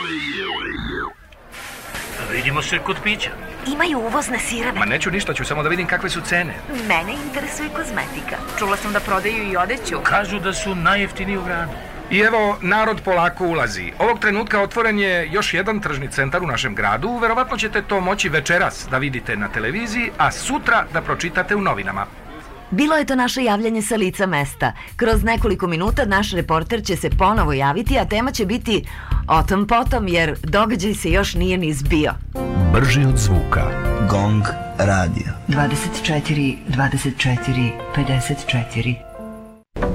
Vidimo se kod pića. Imaju uvozne sireve. Ma neću ništa, ću samo da vidim kakve su cene. Mene interesuje kozmetika. Čula sam da prodaju i odeću. Kažu da su najjeftiniji u gradu. I evo, narod polako ulazi. Ovog trenutka otvoren je još jedan tržni centar u našem gradu. Verovatno ćete to moći večeras da vidite na televiziji, a sutra da pročitate u novinama. Bilo je to naše javljanje sa lica mesta. Kroz nekoliko minuta naš reporter će se ponovo javiti, a tema će biti o tom potom, jer događaj se još nije ni zbio. Brži od zvuka. Gong radio. 24 24 54